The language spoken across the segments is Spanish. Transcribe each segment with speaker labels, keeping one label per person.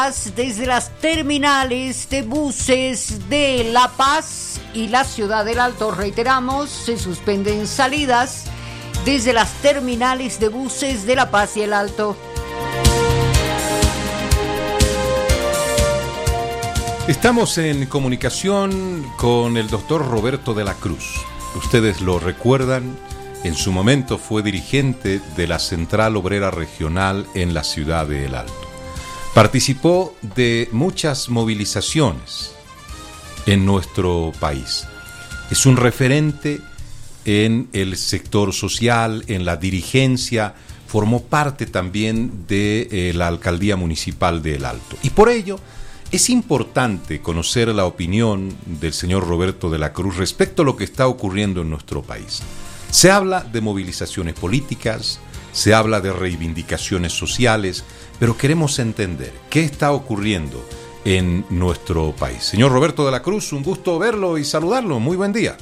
Speaker 1: Desde las terminales de buses de La Paz y la ciudad del Alto, reiteramos, se suspenden salidas desde las terminales de buses de La Paz y el Alto.
Speaker 2: Estamos en comunicación con el doctor Roberto de la Cruz. Ustedes lo recuerdan, en su momento fue dirigente de la Central Obrera Regional en la ciudad de El Alto. Participó de muchas movilizaciones en nuestro país. Es un referente en el sector social, en la dirigencia, formó parte también de la alcaldía municipal de El Alto. Y por ello es importante conocer la opinión del señor Roberto de la Cruz respecto a lo que está ocurriendo en nuestro país. Se habla de movilizaciones políticas, se habla de reivindicaciones sociales, pero queremos entender qué está ocurriendo en nuestro país. Señor Roberto de la Cruz, un gusto verlo y saludarlo. Muy buen día.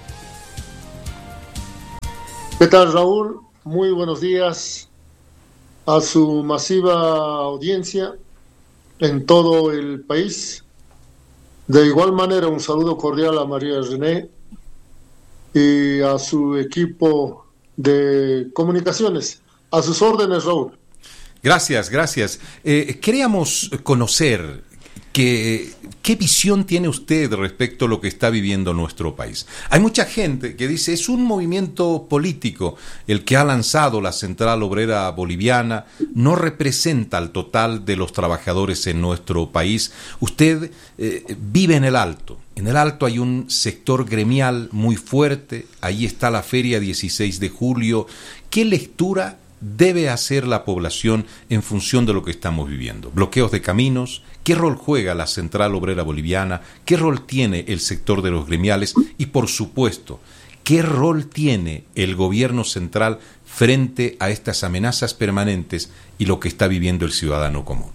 Speaker 3: ¿Qué tal, Raúl? Muy buenos días a su masiva audiencia en todo el país. De igual manera, un saludo cordial a María René y a su equipo de comunicaciones. A sus órdenes, Raúl.
Speaker 2: Gracias. Queríamos conocer qué visión tiene usted respecto a lo que está viviendo nuestro país. Hay mucha gente que dice es un movimiento político el que ha lanzado la Central Obrera Boliviana, no representa al total de los trabajadores en nuestro país. Usted vive en El Alto. En El Alto hay un sector gremial muy fuerte, ahí está la feria 16 de julio. ¿Qué lectura debe hacer la población en función de lo que estamos viviendo? Bloqueos de caminos, ¿qué rol juega la Central Obrera Boliviana? ¿Qué rol tiene el sector de los gremiales? Y por supuesto, ¿qué rol tiene el gobierno central frente a estas amenazas permanentes y lo que está viviendo el ciudadano común?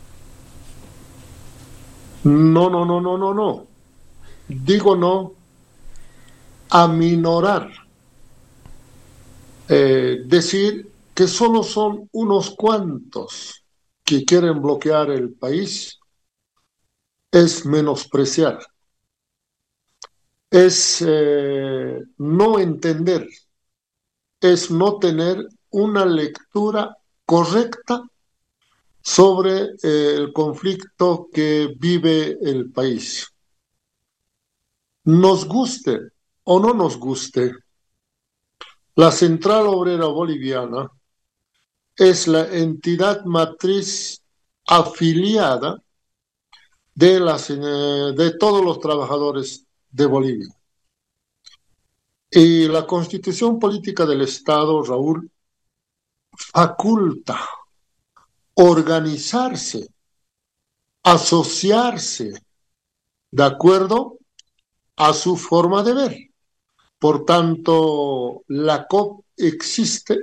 Speaker 3: No. Digo no, aminorar. Decir que solo son unos cuantos que quieren bloquear el país es menospreciar, es no entender, es no tener una lectura correcta sobre el conflicto que vive el país. Nos guste o no nos guste, la Central Obrera Boliviana es la entidad matriz afiliada de todos los trabajadores de Bolivia. Y la Constitución Política del Estado, Raúl, faculta organizarse, asociarse de acuerdo a su forma de ver. Por tanto, la COP existe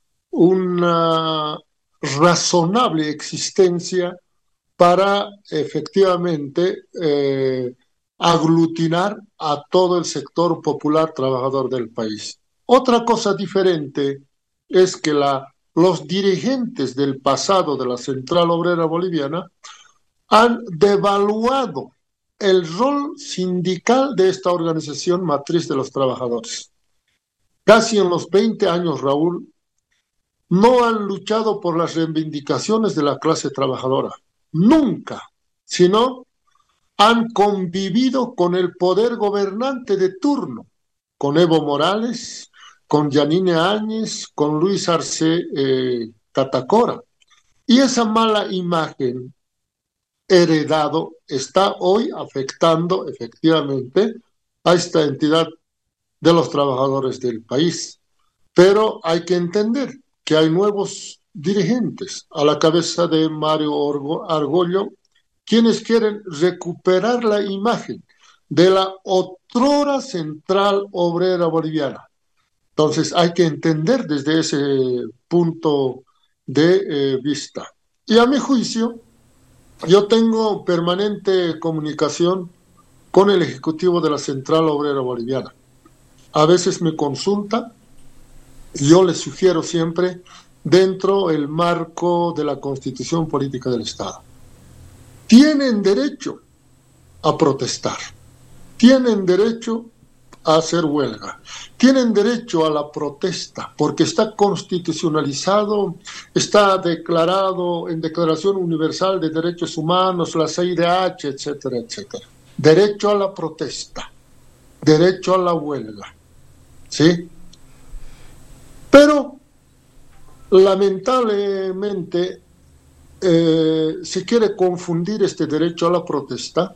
Speaker 3: una razonable existencia para efectivamente aglutinar a todo el sector popular trabajador del país. Otra cosa diferente es que los dirigentes del pasado de la Central Obrera Boliviana han devaluado el rol sindical de esta organización matriz de los trabajadores. Casi en los 20 años, Raúl, no han luchado por las reivindicaciones de la clase trabajadora, nunca, sino han convivido con el poder gobernante de turno, con Evo Morales, con Yanine Áñez, con Luis Arce Catacora. Y esa mala imagen heredado está hoy afectando efectivamente a esta entidad de los trabajadores del país. Pero hay que entender que hay nuevos dirigentes a la cabeza de Mario Argollo, quienes quieren recuperar la imagen de la otrora Central Obrera Boliviana. Entonces hay que entender desde ese punto de vista. Y a mi juicio, yo tengo permanente comunicación con el Ejecutivo de la Central Obrera Boliviana. A veces me consulta, yo le sugiero siempre dentro del marco de la Constitución Política del Estado. tienen derecho a protestar, tienen derecho a hacer huelga, tienen derecho a la protesta porque está constitucionalizado, está declarado en Declaración Universal de Derechos Humanos, la CIDH, etcétera, etcétera. Derecho a la protesta, derecho a la huelga, ¿sí? Pero lamentablemente se quiere confundir este derecho a la protesta.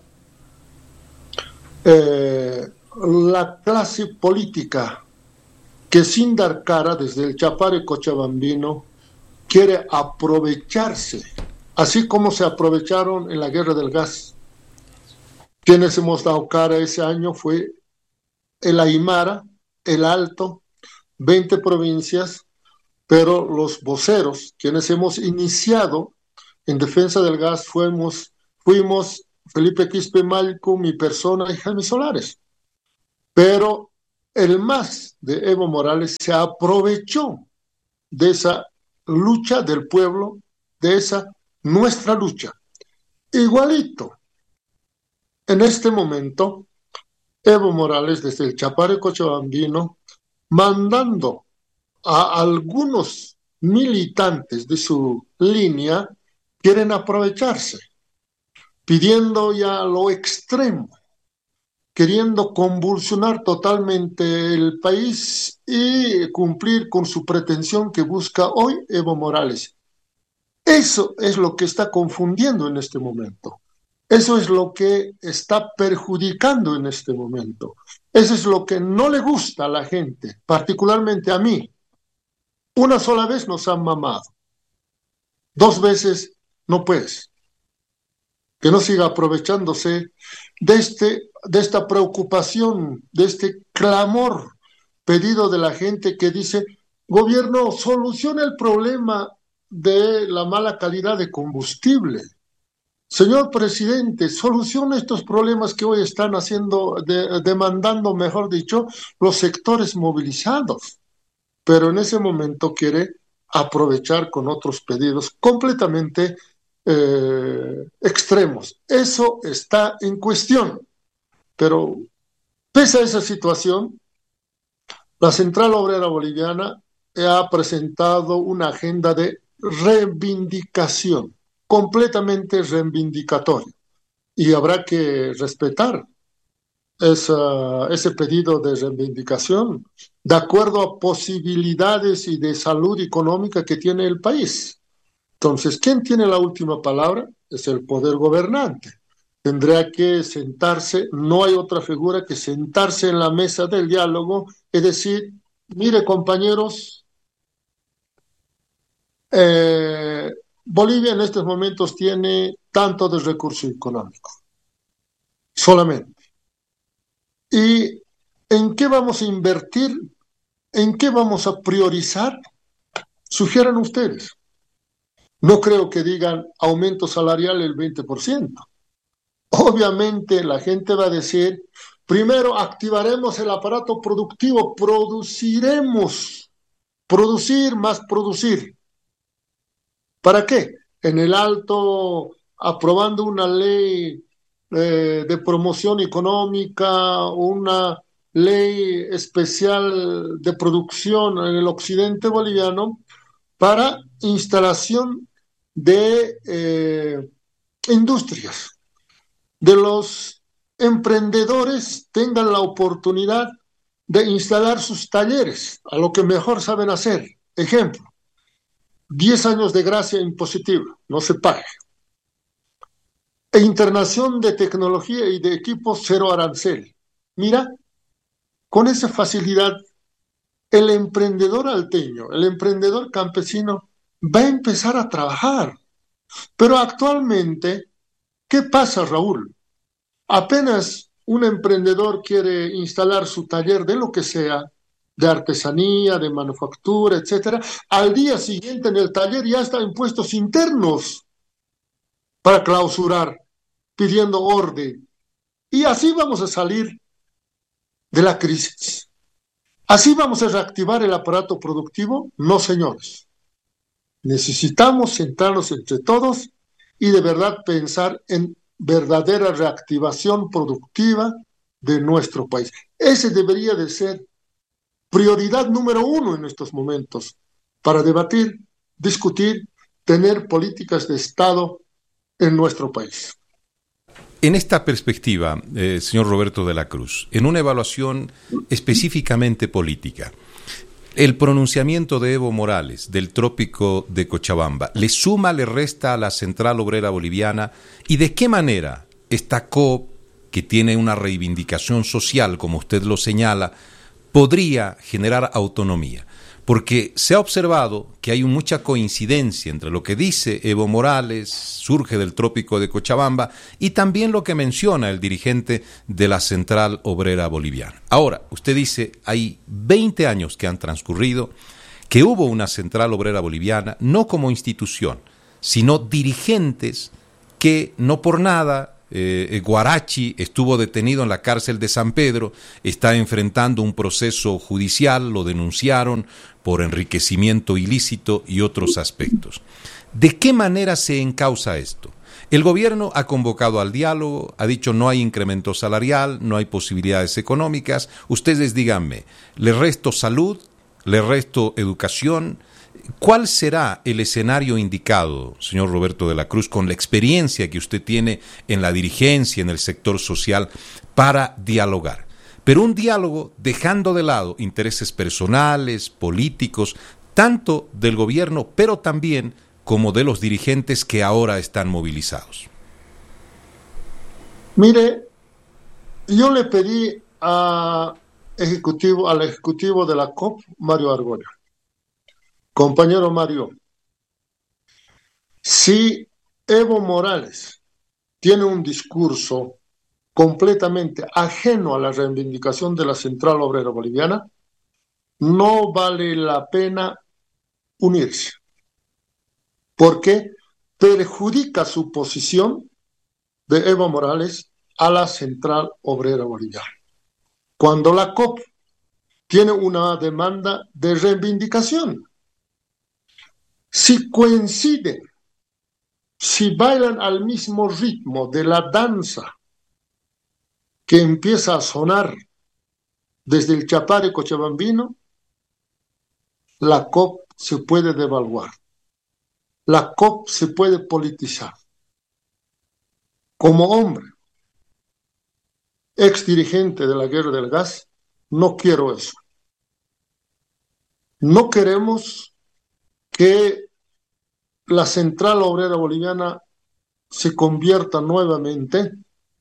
Speaker 3: La clase política que sin dar cara desde el Chapare cochabambino quiere aprovecharse, así como se aprovecharon en la guerra del gas. Quienes hemos dado cara ese año fue el Aymara, el Alto, 20 provincias, pero los voceros, quienes hemos iniciado en defensa del gas, fuimos Felipe Quispe Malco, mi persona y Jaime Solares. Pero el MAS de Evo Morales se aprovechó de esa lucha del pueblo, de esa nuestra lucha. Igualito, en este momento, Evo Morales desde el Chapare cochabambino, mandando a algunos militantes de su línea, quieren aprovecharse, pidiendo ya lo extremo, queriendo convulsionar totalmente el país y cumplir con su pretensión que busca hoy Evo Morales. Eso es lo que está confundiendo en este momento. Eso es lo que está perjudicando en este momento. Eso es lo que no le gusta a la gente, particularmente a mí. Una sola vez nos han mamado. 2 veces no puedes. Que no siga aprovechándose de esta preocupación, de este clamor pedido de la gente que dice, gobierno, soluciona el problema de la mala calidad de combustible. Señor presidente, soluciona estos problemas que hoy están demandando, mejor dicho, los sectores movilizados. Pero en ese momento quiere aprovechar con otros pedidos completamente extremos. Eso está en cuestión. Pero pese a esa situación, la Central Obrera Boliviana ha presentado una agenda de reivindicación, completamente reivindicatoria. Y habrá que respetar ese pedido de reivindicación de acuerdo a posibilidades y de salud económica que tiene el país. Entonces, ¿quién tiene la última palabra? Es el poder gobernante. Tendrá que sentarse, no hay otra figura que sentarse en la mesa del diálogo y decir, mire compañeros, Bolivia en estos momentos tiene tanto de recurso económico, solamente. ¿Y en qué vamos a invertir? ¿En qué vamos a priorizar? Sugieran ustedes. No creo que digan aumento salarial el 20%. Obviamente la gente va a decir, primero activaremos el aparato productivo, produciremos, producir más producir. ¿Para qué? En el Alto, aprobando una ley de promoción económica, una ley especial de producción en el occidente boliviano para instalación de industrias, de los emprendedores tengan la oportunidad de instalar sus talleres a lo que mejor saben hacer. Ejemplo, 10 años de gracia impositiva, no se pague. E internación de tecnología y de equipos cero arancel. Mira, con esa facilidad, el emprendedor alteño, el emprendedor campesino va a empezar a trabajar. Pero actualmente, ¿qué pasa, Raúl? Apenas un emprendedor quiere instalar su taller de lo que sea, de artesanía, de manufactura, etcétera, al día siguiente en el taller ya está impuestos internos para clausurar, pidiendo orden. Y así vamos a salir de la crisis. ¿Así vamos a reactivar el aparato productivo? No, señores. Necesitamos sentarnos entre todos y de verdad pensar en verdadera reactivación productiva de nuestro país. Ese debería de ser prioridad número uno en estos momentos para debatir, discutir, tener políticas de Estado en nuestro país.
Speaker 2: En esta perspectiva, señor Roberto de la Cruz, en una evaluación específicamente política, el pronunciamiento de Evo Morales del Trópico de Cochabamba, ¿le suma, le resta a la Central Obrera Boliviana? ¿Y de qué manera esta COP, que tiene una reivindicación social, como usted lo señala, podría generar autonomía? Porque se ha observado que hay mucha coincidencia entre lo que dice Evo Morales, surge del Trópico de Cochabamba, y también lo que menciona el dirigente de la Central Obrera Boliviana. Ahora, usted dice, hay 20 años que han transcurrido, que hubo una Central Obrera Boliviana, no como institución, sino dirigentes que no por nada... Guarachi estuvo detenido en la cárcel de San Pedro, está enfrentando un proceso judicial, lo denunciaron por enriquecimiento ilícito y otros aspectos. ¿De qué manera se encausa esto? El gobierno ha convocado al diálogo, ha dicho no hay incremento salarial, no hay posibilidades económicas. Ustedes díganme, ¿le resto salud? ¿Le resto educación? ¿Cuál será el escenario indicado, señor Roberto de la Cruz, con la experiencia que usted tiene en la dirigencia, en el sector social, para dialogar? Pero un diálogo dejando de lado intereses personales, políticos, tanto del gobierno, pero también como de los dirigentes que ahora están movilizados.
Speaker 3: Mire, yo le pedí al ejecutivo de la COP, Mario Argolla. Compañero Mario, si Evo Morales tiene un discurso completamente ajeno a la reivindicación de la Central Obrera Boliviana, no vale la pena unirse, porque perjudica su posición de Evo Morales a la Central Obrera Boliviana. Cuando la COP tiene una demanda de reivindicación, si coinciden, si bailan al mismo ritmo de la danza que empieza a sonar desde el Chapare cochabambino, la COP se puede devaluar, la COP se puede politizar. Como hombre, ex dirigente de la guerra del gas, no quiero eso. No queremos que la Central Obrera Boliviana se convierta nuevamente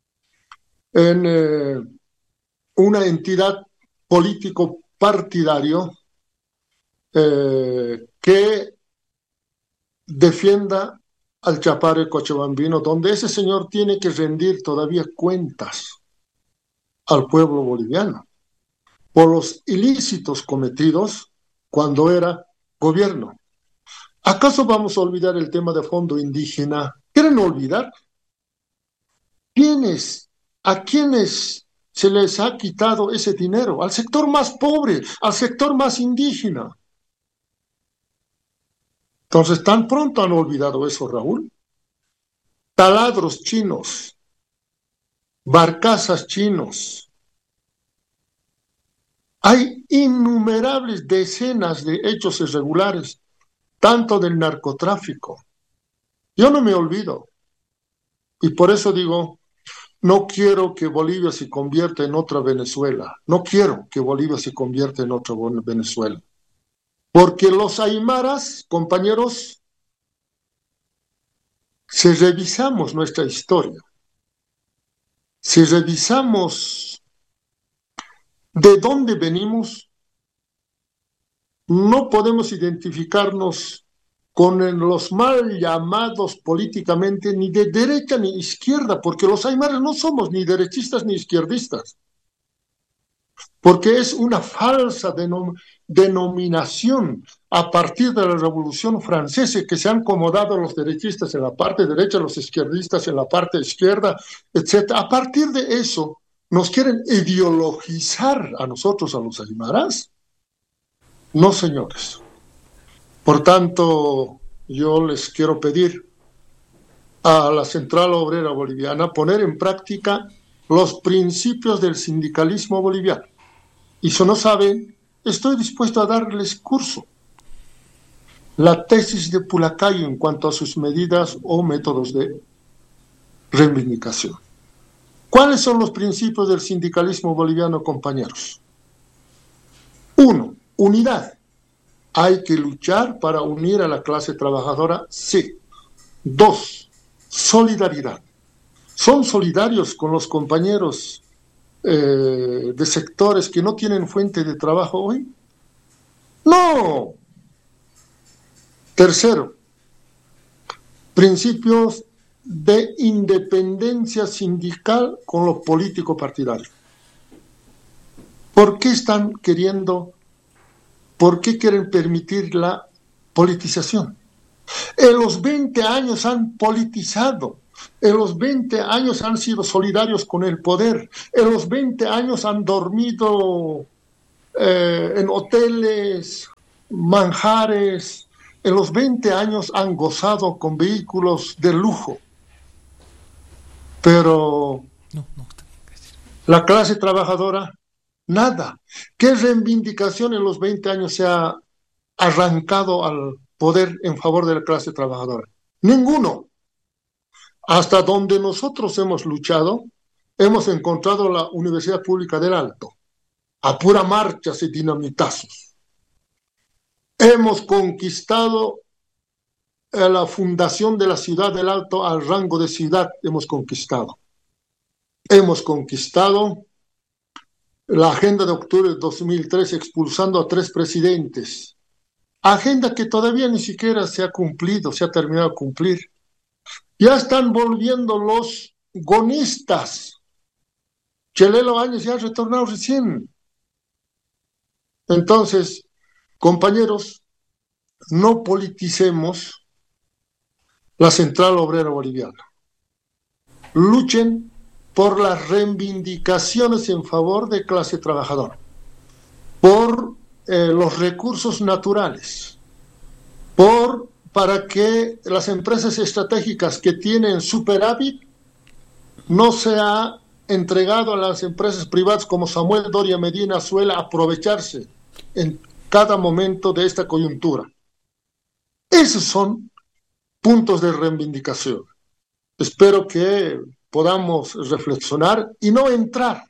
Speaker 3: en una entidad político-partidario que defienda al Chapare cochabambino, donde ese señor tiene que rendir todavía cuentas al pueblo boliviano por los ilícitos cometidos cuando era gobierno. ¿Acaso vamos a olvidar el tema de fondo indígena? ¿Quieren olvidar? ¿A quiénes se les ha quitado ese dinero? Al sector más pobre, al sector más indígena. Entonces, ¿tan pronto han olvidado eso, Raúl? Taladros chinos, barcazas chinos. Hay innumerables decenas de hechos irregulares, tanto del narcotráfico. Yo no me olvido. Y por eso digo, no quiero que Bolivia se convierta en otra Venezuela. No quiero que Bolivia se convierta en otra Venezuela. Porque los aymaras, compañeros, si revisamos nuestra historia, si revisamos de dónde venimos, no podemos identificarnos con los mal llamados políticamente ni de derecha ni izquierda, porque los aymaras no somos ni derechistas ni izquierdistas, porque es una falsa denominación a partir de la Revolución Francesa, que se han acomodado los derechistas en la parte derecha, los izquierdistas en la parte izquierda, etc. A partir de eso, ¿nos quieren ideologizar a nosotros, a los aymaras? No, señores. Por tanto, yo les quiero pedir a la Central Obrera Boliviana poner en práctica los principios del sindicalismo boliviano. Y si no saben, estoy dispuesto a darles curso. La tesis de Pulacayo en cuanto a sus medidas o métodos de reivindicación. ¿Cuáles son los principios del sindicalismo boliviano, compañeros? 1. Unidad. Hay que luchar para unir a la clase trabajadora, sí. 2. Solidaridad. ¿Son solidarios con los compañeros de sectores que no tienen fuente de trabajo hoy? No. Tercero, principios de independencia sindical con lo político partidario. ¿Por qué quieren permitir la politización? En los 20 años han politizado, en los 20 años han sido solidarios con el poder, en los 20 años han dormido en hoteles, manjares, en los 20 años han gozado con vehículos de lujo. Pero la clase trabajadora, nada. ¿Qué reivindicación en los 20 años se ha arrancado al poder en favor de la clase trabajadora? Ninguno. Hasta donde nosotros hemos luchado, hemos encontrado la Universidad Pública del Alto, a pura marchas y dinamitazos. Hemos conquistado la fundación de la Ciudad del Alto al rango de ciudad, hemos conquistado. Hemos conquistado la agenda de octubre de 2003 expulsando a 3 presidentes. Agenda que todavía ni siquiera se ha cumplido, se ha terminado de cumplir. Ya están volviendo los gonistas. Chelelo Áñez ya ha retornado recién. Entonces, compañeros, no politicemos la Central Obrera Boliviana. Luchen por las reivindicaciones en favor de clase trabajadora, por los recursos naturales, para que las empresas estratégicas que tienen superávit no sea entregado a las empresas privadas como Samuel Doria Medina suele aprovecharse en cada momento de esta coyuntura. Esos son puntos de reivindicación. Espero que podamos reflexionar y no entrar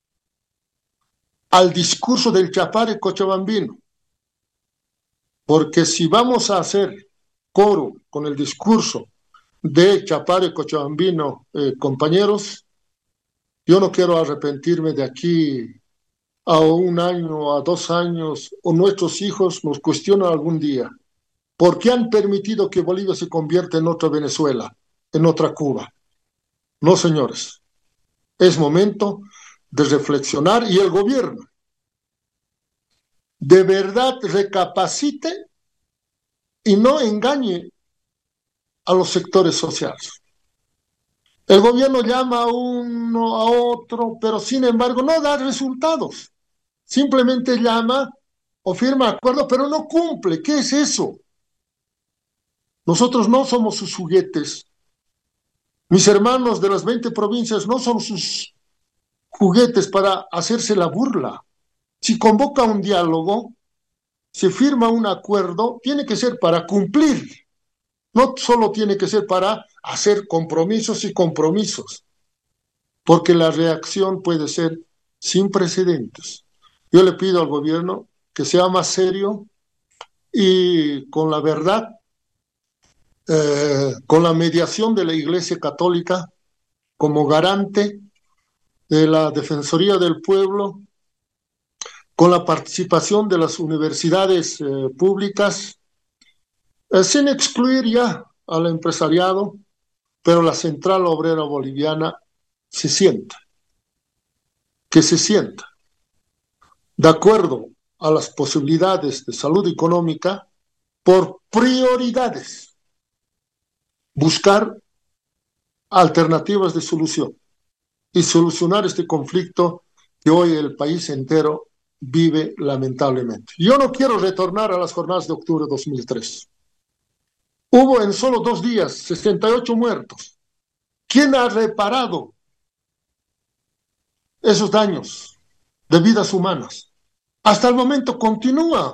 Speaker 3: al discurso del chapare cochabambino, porque si vamos a hacer coro con el discurso de chapare cochabambino, compañeros, yo no quiero arrepentirme de aquí a 1 año, a 2 años, o nuestros hijos nos cuestionan algún día. ¿Por qué han permitido que Bolivia se convierta en otra Venezuela, en otra Cuba? No, señores. Es momento de reflexionar y el gobierno de verdad recapacite y no engañe a los sectores sociales. El gobierno llama a uno, a otro, pero sin embargo no da resultados. Simplemente llama o firma acuerdos, pero no cumple. ¿Qué es eso? Nosotros no somos sus juguetes. Mis hermanos de las 20 provincias no son sus juguetes para hacerse la burla. Si convoca un diálogo, se firma un acuerdo, tiene que ser para cumplir. No solo tiene que ser para hacer compromisos y compromisos, porque la reacción puede ser sin precedentes. Yo le pido al gobierno que sea más serio y con la verdad, con la mediación de la Iglesia Católica como garante de la Defensoría del Pueblo, con la participación de las universidades públicas, sin excluir ya al empresariado, pero la Central Obrera Boliviana que se sienta, de acuerdo a las posibilidades de salud económica, por prioridades, buscar alternativas de solución y solucionar este conflicto que hoy el país entero vive lamentablemente. Yo no quiero retornar a las jornadas de octubre de 2003. Hubo en solo 2 días 68 muertos. ¿Quién ha reparado esos daños de vidas humanas? Hasta el momento continúa.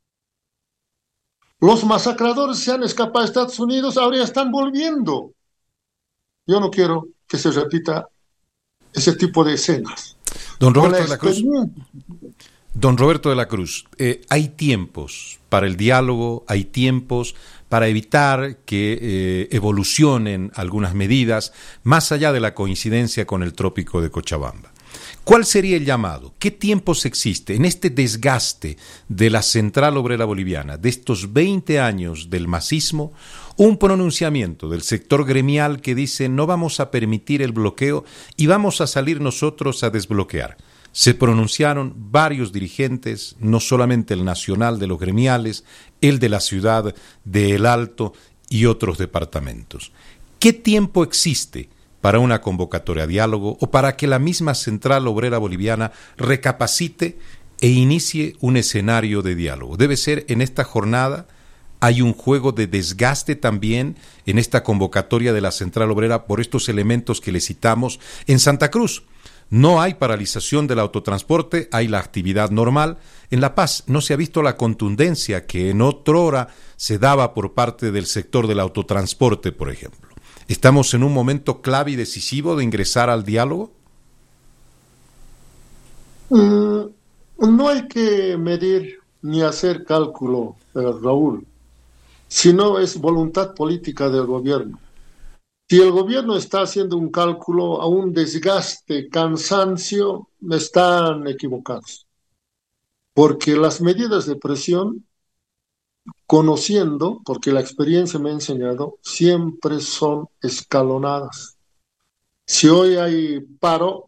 Speaker 3: Los masacradores se han escapado a Estados Unidos, ahora ya están volviendo. Yo no quiero que se repita ese tipo de escenas.
Speaker 2: Don Roberto de la Cruz, Don Roberto de la Cruz, hay tiempos para el diálogo, hay tiempos para evitar que evolucionen algunas medidas más allá de la coincidencia con el trópico de Cochabamba. ¿Cuál sería el llamado? ¿Qué tiempos existe en este desgaste de la Central Obrera Boliviana, de estos 20 años del masismo? Un pronunciamiento del sector gremial que dice no vamos a permitir el bloqueo y vamos a salir nosotros a desbloquear. Se pronunciaron varios dirigentes, no solamente el nacional de los gremiales, el de la ciudad de El Alto y otros departamentos. ¿Qué tiempo existe para una convocatoria a diálogo o para que la misma Central Obrera Boliviana recapacite e inicie un escenario de diálogo? Debe ser en esta jornada. Hay un juego de desgaste también en esta convocatoria de la Central Obrera por estos elementos que le citamos. En Santa Cruz no hay paralización del autotransporte, hay la actividad normal. En La Paz no se ha visto la contundencia que en otrora se daba por parte del sector del autotransporte, por ejemplo. ¿Estamos en un momento clave y decisivo de ingresar al diálogo?
Speaker 3: No hay que medir ni hacer cálculo, Raúl, sino es voluntad política del gobierno. Si el gobierno está haciendo un cálculo a un desgaste, cansancio, están equivocados. Porque las medidas de presión, conociendo, porque la experiencia me ha enseñado, siempre son escalonadas. Si hoy hay paro,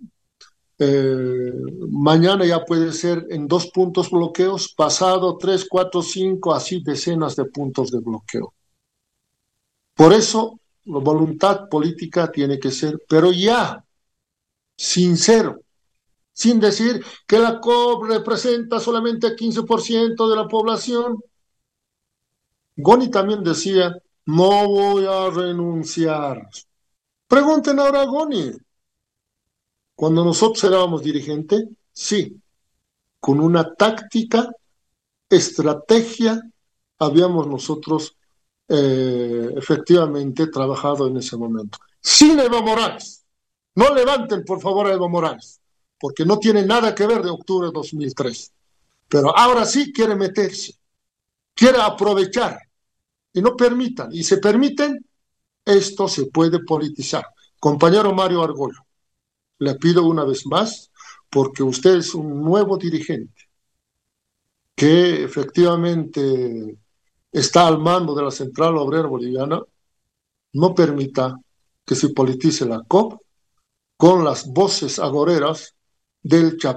Speaker 3: mañana ya puede ser en 2 puntos bloqueos, pasado 3, 4, 5, así decenas de puntos de bloqueo. Por eso, la voluntad política tiene que ser, pero ya, sincero, sin decir que la COP representa solamente el 15% de la población. Goni también decía, no voy a renunciar. Pregunten ahora a Goni. Cuando nosotros éramos dirigentes, sí, con una táctica, estrategia, habíamos nosotros efectivamente trabajado en ese momento. Sin Evo Morales. No levanten, por favor, a Evo Morales, porque no tiene nada que ver de octubre de 2003. Pero ahora sí quiere meterse, quiere aprovechar, y no permitan, y se permiten, esto se puede politizar. Compañero Mario Argollo, le pido una vez más, porque usted es un nuevo dirigente que efectivamente está al mando de la Central Obrera Boliviana, no permita que se politice la COP con las voces agoreras del